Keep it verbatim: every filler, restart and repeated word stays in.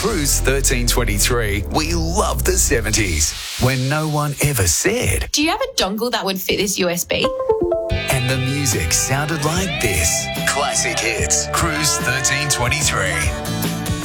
Cruise thirteen twenty-three, we love the seventies, when no one ever said. Do you have a dongle that would fit this U S B? And the music sounded like this. Classic hits. Cruise thirteen twenty-three.